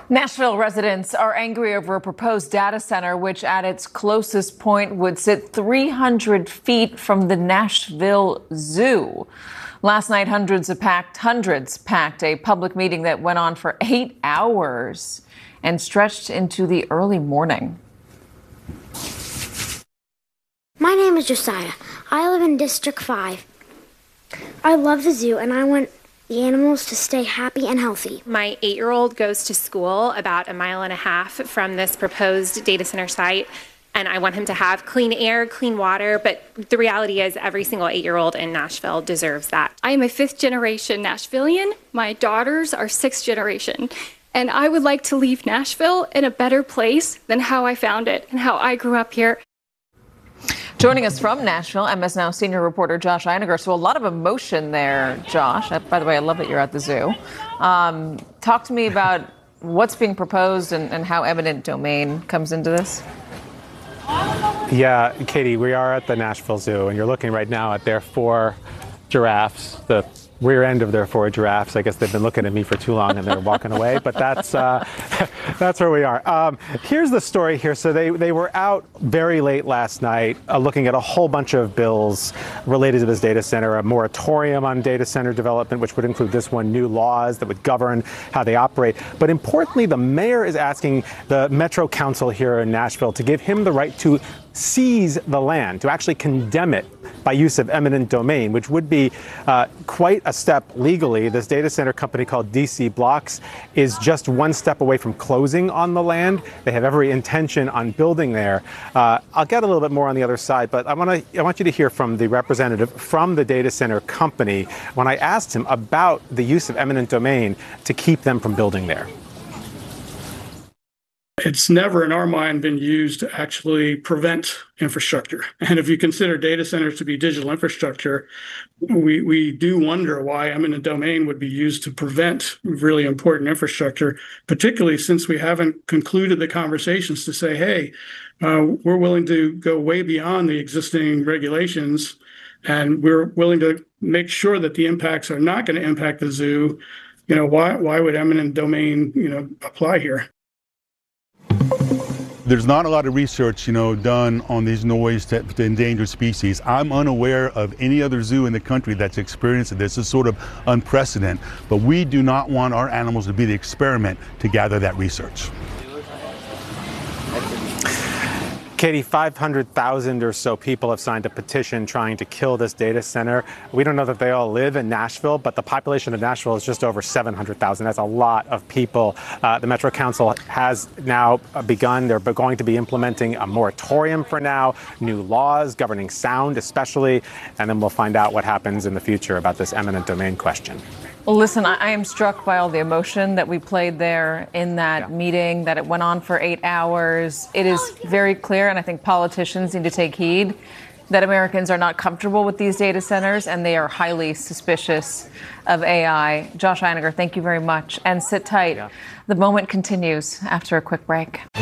Nashville residents are angry over a proposed data center, which at its closest point would sit 300 feet from the Nashville Zoo. Last night, hundreds packed a public meeting that went on for 8 hours and stretched into the early morning. My name is Josiah. I live in District 5. I love the zoo and I want the animals to stay happy and healthy. My 8-year-old goes to school about 1.5 miles from this proposed data center site, and I want him to have clean air, clean water, but the reality is every single 8-year-old in Nashville deserves that. I am a 5th-generation Nashvilleian. My daughters are 6th generation, and I would like to leave Nashville in a better place than how I found it and how I grew up here. Joining us from Nashville, MS Now senior reporter Josh Einiger. So a lot of emotion there, Josh. By the way, I love that you're at the zoo. Talk to me about what's being proposed and how eminent domain comes into this. Yeah, Katie, we are at the Nashville Zoo, and you're looking right now at their 4 giraffes, the rear end of their 4 giraffes. I guess they've been looking at me for too long and they're walking away, but that's where we are. Here's the story here. So they were out very late last night looking at a whole bunch of bills related to this data center, a moratorium on data center development, which would include this one, new laws that would govern how they operate. But importantly, the mayor is asking the Metro Council here in Nashville to give him the right to seize the land, to actually condemn it by use of eminent domain, which would be quite a step legally. This data center company called DC Blocks is just one step away from closing on the land. They have every intention on building there. I'll get a little bit more on the other side, but I want you to hear from the representative from the data center company when I asked him about the use of eminent domain to keep them from building there. It's never in our mind been used to actually prevent infrastructure. And if you consider data centers to be digital infrastructure, we do wonder why eminent domain would be used to prevent really important infrastructure, particularly since we haven't concluded the conversations to say, hey, we're willing to go way beyond the existing regulations, and we're willing to make sure that the impacts are not going to impact the zoo. Why would eminent domain, apply here? There's not a lot of research, done on these noise to endangered species. I'm unaware of any other zoo in the country that's experienced this. It's sort of unprecedented, but we do not want our animals to be the experiment to gather that research. Katie, 500,000 or so people have signed a petition trying to kill this data center. We don't know that they all live in Nashville, but the population of Nashville is just over 700,000. That's a lot of people. The Metro Council has now begun. They're going to be implementing a moratorium for now, new laws governing sound especially, and then we'll find out what happens in the future about this eminent domain question. Well, listen, I am struck by all the emotion that we played there in that meeting, that it went on for 8 hours. It is very clear, and I think politicians need to take heed, that Americans are not comfortable with these data centers and they are highly suspicious of AI. Josh Einiger, thank you very much. And sit tight. The moment continues after a quick break.